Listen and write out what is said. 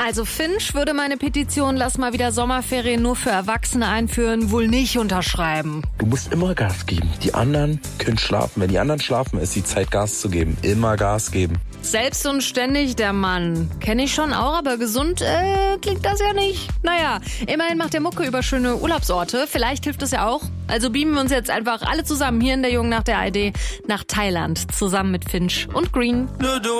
Also Finch würde meine Petition "Lass mal wieder Sommerferien nur für Erwachsene einführen" wohl nicht unterschreiben. Du musst immer Gas geben. Die anderen können schlafen. Wenn die anderen schlafen, ist die Zeit, Gas zu geben. Immer Gas geben. Selbst und ständig der Mann. Kenne ich schon auch, aber gesund klingt das ja nicht. Naja, immerhin macht der Mucke über schöne Urlaubsorte. Vielleicht hilft es ja auch. Also beamen wir uns jetzt einfach alle zusammen hier in der Jungen nach der ARD nach Thailand. Zusammen mit Finch und Green.